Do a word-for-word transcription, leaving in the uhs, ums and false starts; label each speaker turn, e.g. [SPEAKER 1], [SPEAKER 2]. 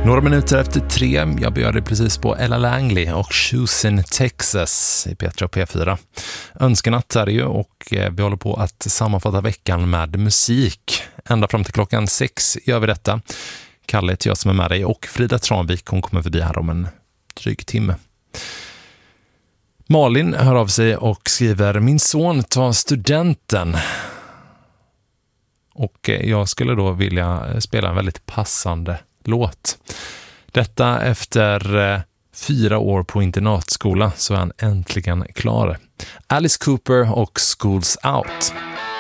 [SPEAKER 1] Några minuter efter tre, jag började precis på Ella Langley och Shoes in Texas i P tre och P fyra. Önskenatt är det ju och vi håller på att sammanfatta veckan med musik. Ända fram till klockan sex gör vi detta. Kalle till jag som är med dig och Frida Tranvik, hon kommer förbi här om en dryg timme. Malin hör av sig och skriver: min son tar studenten. Och jag skulle då vilja spela en väldigt passande låt. Detta efter eh, fyra år på internatskola så är han äntligen klar. Alice Cooper och Schools Out.